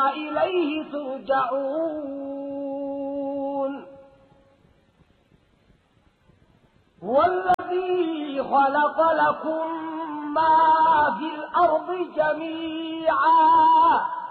وإليه ترجعون. هو الذي خلق لكم ما في الأرض جميعا